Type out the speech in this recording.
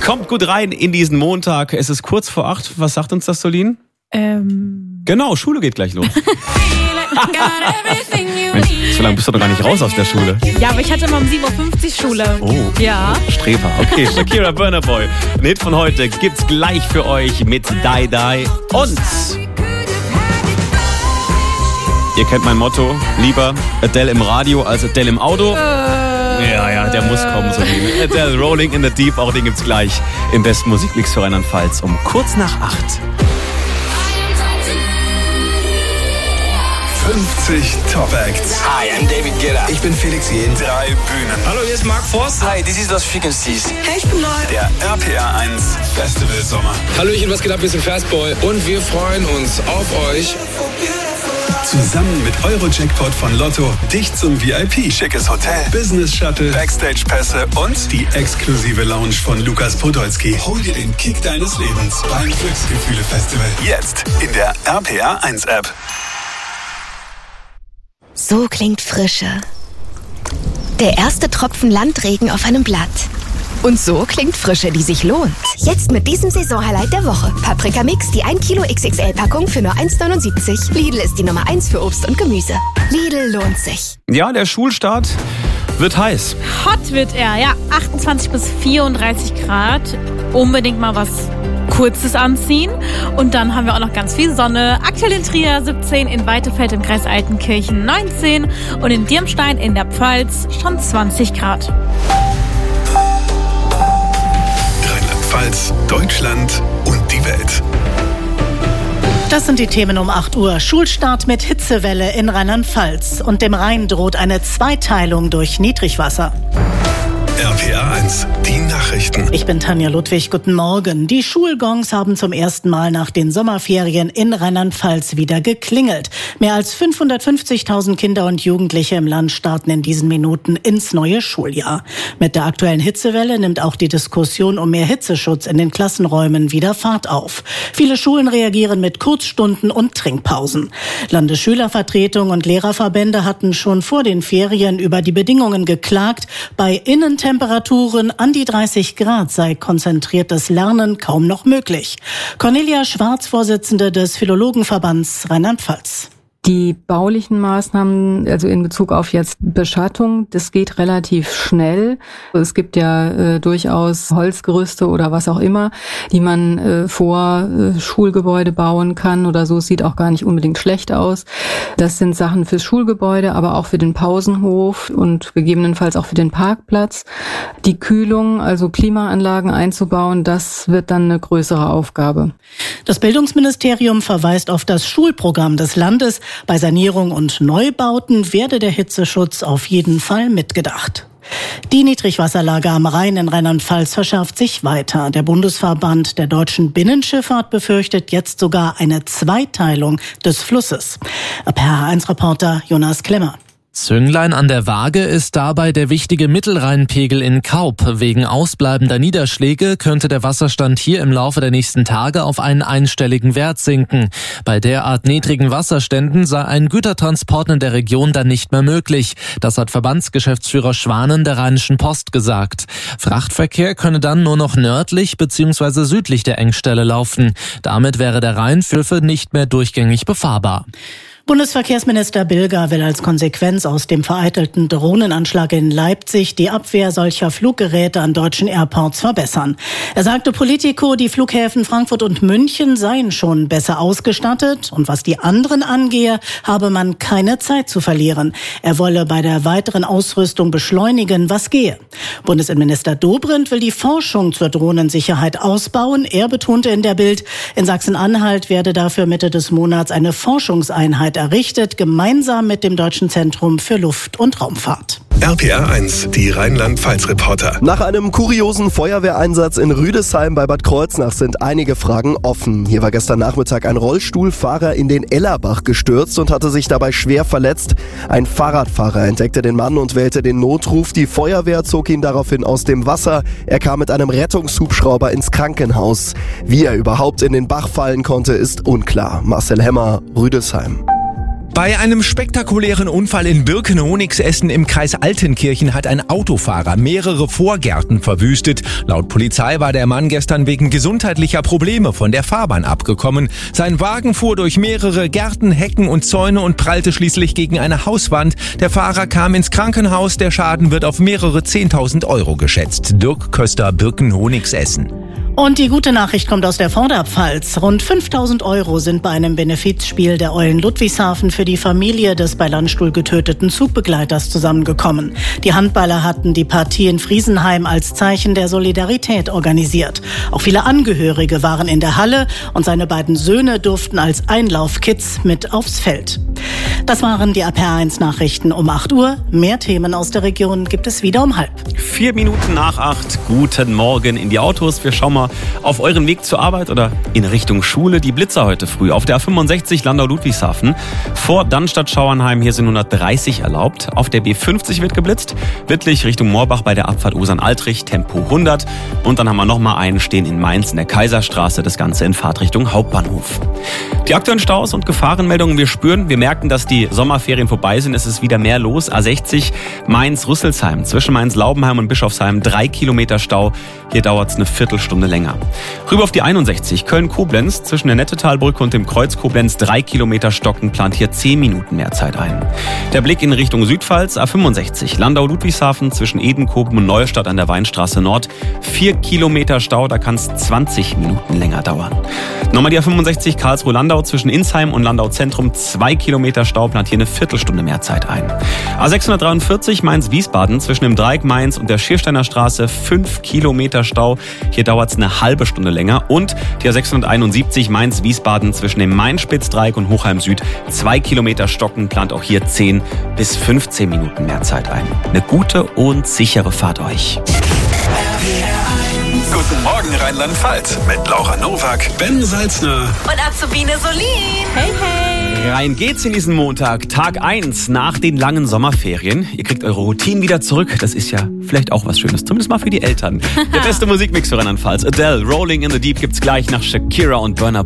Kommt gut rein in diesen Montag. Es ist kurz vor 8. Was sagt uns das, Solin? Genau, Schule geht gleich los. Mensch, so lange bist du doch gar nicht raus aus der Schule. Ja, aber ich hatte immer um 7.50 Uhr Schule. Oh, ja. Streber. Okay, Shakira Burna Boy. Ein Hit von heute gibt's gleich für euch mit Die Die. Und ihr kennt mein Motto, lieber Adele im Radio als Adele im Auto. Ja, der muss kommen, so wie Adele Rolling in the Deep, auch den gibt's gleich im besten Musikmix für Rheinland-Pfalz um kurz nach 8. 50 Top Acts. Hi, I'm David Guetta. Ich bin Felix Jähn. 3 Bühnen. Hallo, hier ist Mark Forster. Hi, this is Los Frequencies. Hey, ich bin neu. Der RPR 1 Festival Sommer. Hallöchen, was geht ab? Wir sind Fastboy und wir freuen uns auf euch. Zusammen mit Euro-Jackpot von Lotto, dich zum VIP, schickes Hotel, Business Shuttle, Backstage-Pässe und die exklusive Lounge von Lukas Podolski. Hol dir den Kick deines Lebens beim Glücksgefühle-Festival. Jetzt in der RPR 1 App. So klingt Frische. Der erste Tropfen Landregen auf einem Blatt. Und so klingt Frische, die sich lohnt. Jetzt mit diesem Saisonhighlight der Woche. Paprika Mix, die 1 Kilo XXL-Packung für nur 1,79. Lidl ist die Nummer 1 für Obst und Gemüse. Lidl lohnt sich. Ja, der Schulstart wird heiß. Hot wird er, ja. 28 bis 34 Grad. Unbedingt mal was Kurzes anziehen. Und dann haben wir auch noch ganz viel Sonne. Aktuell in Trier 17, in Weitefeld im Kreis Altenkirchen 19 und in Dirmstein in der Pfalz schon 20 Grad. Rheinland-Pfalz, Deutschland und die Welt. Das sind die Themen um 8 Uhr. Schulstart mit Hitzewelle in Rheinland-Pfalz. Und dem Rhein droht eine Zweiteilung durch Niedrigwasser. RPR 1, die Nachrichten. Ich bin Tanja Ludwig, guten Morgen. Die Schulgongs haben zum ersten Mal nach den Sommerferien in Rheinland-Pfalz wieder geklingelt. Mehr als 550.000 Kinder und Jugendliche im Land starten in diesen Minuten ins neue Schuljahr. Mit der aktuellen Hitzewelle nimmt auch die Diskussion um mehr Hitzeschutz in den Klassenräumen wieder Fahrt auf. Viele Schulen reagieren mit Kurzstunden und Trinkpausen. Landesschülervertretung und Lehrerverbände hatten schon vor den Ferien über die Bedingungen geklagt. Bei Innentemperaturen an die 30 Grad sei konzentriertes Lernen kaum noch möglich. Cornelia Schwarz, Vorsitzende des Philologenverbands Rheinland-Pfalz. Die baulichen Maßnahmen, also in Bezug auf jetzt Beschattung, das geht relativ schnell. Es gibt ja durchaus Holzgerüste oder was auch immer, die man vor Schulgebäude bauen kann oder so. Es sieht auch gar nicht unbedingt schlecht aus. Das sind Sachen fürs Schulgebäude, aber auch für den Pausenhof und gegebenenfalls auch für den Parkplatz. Die Kühlung, also Klimaanlagen einzubauen, das wird dann eine größere Aufgabe. Das Bildungsministerium verweist auf das Schulprogramm des Landes. Bei Sanierung und Neubauten werde der Hitzeschutz auf jeden Fall mitgedacht. Die Niedrigwasserlage am Rhein in Rheinland-Pfalz verschärft sich weiter. Der Bundesverband der deutschen Binnenschifffahrt befürchtet jetzt sogar eine Zweiteilung des Flusses. RPR1-Reporter Jonas Klemmer. Zünglein an der Waage ist dabei der wichtige Mittelrheinpegel in Kaup. Wegen ausbleibender Niederschläge könnte der Wasserstand hier im Laufe der nächsten Tage auf einen einstelligen Wert sinken. Bei derart niedrigen Wasserständen sei ein Gütertransport in der Region dann nicht mehr möglich. Das hat Verbandsgeschäftsführer Schwanen der Rheinischen Post gesagt. Frachtverkehr könne dann nur noch nördlich bzw. südlich der Engstelle laufen. Damit wäre der Rhein für Schiffe nicht mehr durchgängig befahrbar. Bundesverkehrsminister Bilger will als Konsequenz aus dem vereitelten Drohnenanschlag in Leipzig die Abwehr solcher Fluggeräte an deutschen Airports verbessern. Er sagte Politico, die Flughäfen Frankfurt und München seien schon besser ausgestattet und was die anderen angehe, habe man keine Zeit zu verlieren. Er wolle bei der weiteren Ausrüstung beschleunigen, was gehe. Bundesinnenminister Dobrindt will die Forschung zur Drohnensicherheit ausbauen. Er betonte in der Bild, in Sachsen-Anhalt werde dafür Mitte des Monats eine Forschungseinheit errichtet, gemeinsam mit dem Deutschen Zentrum für Luft- und Raumfahrt. RPR 1, die Rheinland-Pfalz-Reporter. Nach einem kuriosen Feuerwehreinsatz in Rüdesheim bei Bad Kreuznach sind einige Fragen offen. Hier war gestern Nachmittag ein Rollstuhlfahrer in den Ellerbach gestürzt und hatte sich dabei schwer verletzt. Ein Fahrradfahrer entdeckte den Mann und wählte den Notruf. Die Feuerwehr zog ihn daraufhin aus dem Wasser. Er kam mit einem Rettungshubschrauber ins Krankenhaus. Wie er überhaupt in den Bach fallen konnte, ist unklar. Marcel Hemmer, Rüdesheim. Bei einem spektakulären Unfall in Birkenhonigsessen im Kreis Altenkirchen hat ein Autofahrer mehrere Vorgärten verwüstet. Laut Polizei war der Mann gestern wegen gesundheitlicher Probleme von der Fahrbahn abgekommen. Sein Wagen fuhr durch mehrere Gärten, Hecken und Zäune und prallte schließlich gegen eine Hauswand. Der Fahrer kam ins Krankenhaus. Der Schaden wird auf mehrere 10.000 Euro geschätzt. Dirk Köster, Birkenhonigsessen. Und die gute Nachricht kommt aus der Vorderpfalz. Rund 5.000 Euro sind bei einem Benefizspiel der Eulen Ludwigshafen für die Familie des bei Landstuhl getöteten Zugbegleiters zusammengekommen. Die Handballer hatten die Partie in Friesenheim als Zeichen der Solidarität organisiert. Auch viele Angehörige waren in der Halle und seine beiden Söhne durften als Einlaufkids mit aufs Feld. Das waren die RPR1 Nachrichten um 8 Uhr. Mehr Themen aus der Region gibt es wieder um 7:30. 4 Minuten nach 8. Guten Morgen in die Autos. Wir schauen mal auf euren Weg zur Arbeit oder in Richtung Schule. Die Blitzer heute früh auf der A65 Landau-Ludwigshafen. Vor Dannstatt-Schauernheim, hier sind 130 erlaubt. Auf der B50 wird geblitzt. Wittlich Richtung Moorbach bei der Abfahrt Osern-Altrich, Tempo 100. Und dann haben wir nochmal einen stehen in Mainz in der Kaiserstraße. Das Ganze in Fahrtrichtung Hauptbahnhof. Die aktuellen Staus und Gefahrenmeldungen wir merken, dass die Sommerferien vorbei sind. Es ist wieder mehr los. A60 Mainz-Rüsselsheim. Zwischen Mainz-Laubenheim und Bischofsheim 3 Kilometer Stau. Hier dauert es eine Viertelstunde länger. Rüber auf die 61 Köln-Koblenz. Zwischen der Nettetalbrücke und dem Kreuz Koblenz 3 Kilometer stocken. Plant hier 10 Minuten mehr Zeit ein. Der Blick in Richtung Südpfalz. A65 Landau-Ludwigshafen. Zwischen Edenkoben und Neustadt an der Weinstraße Nord. 4 Kilometer Stau. Da kann es 20 Minuten länger dauern. Nochmal die A65 Karlsruhe-Landau. Zwischen Insheim und Landau-Zentrum 2 Kilometer Stau. Plant hier eine Viertelstunde mehr Zeit ein. A643 Mainz-Wiesbaden. Zwischen dem Dreieck Mainz und der Schiersteiner Straße 5 Kilometer Stau. Hier dauert es eine halbe Stunde länger. Und die A671 Mainz-Wiesbaden zwischen dem Main-Spitz-Dreieck und Hochheim Süd 2 Kilometer stocken. Plant auch hier 10 bis 15 Minuten mehr Zeit ein. Eine gute und sichere Fahrt euch. Guten Morgen Rheinland-Pfalz mit Laura Nowak, Ben Salzner Und Azubine Solin. Hey, hey. Rein geht's in diesen Montag, Tag 1 nach den langen Sommerferien. Ihr kriegt eure Routinen wieder zurück. Das ist ja vielleicht auch was Schönes, zumindest mal für die Eltern. Der beste Musikmix für Rheinland-Pfalz. Adele, Rolling in the Deep gibt's gleich nach Shakira und Burna Boy.